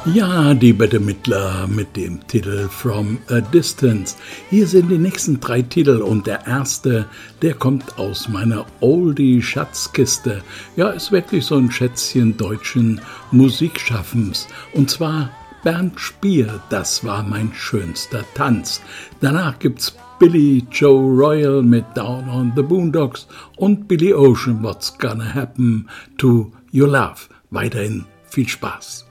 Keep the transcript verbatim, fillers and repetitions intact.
Ja, die Bette Midler mit dem Titel From a Distance. Hier sind die nächsten drei Titel und der erste, der kommt aus meiner Oldie-Schatzkiste. Ja, ist wirklich so ein Schätzchen deutschen Musikschaffens. Und zwar Bernd Spier, das war mein schönster Tanz. Danach gibt's Billy Joe Royal mit Down on the Boondocks und Billy Ocean, What's Gonna Happen to Your Love. Weiterhin viel Spaß.